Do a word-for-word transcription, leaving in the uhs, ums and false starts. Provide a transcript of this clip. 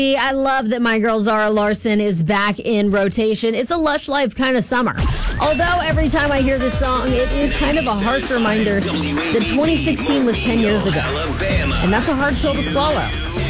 I love that my girl Zara Larson is back in rotation. It's a Lush Life kind of summer. Although every time I hear this song, it is kind of a harsh reminder that twenty sixteen was ten years ago. And that's a hard pill to swallow.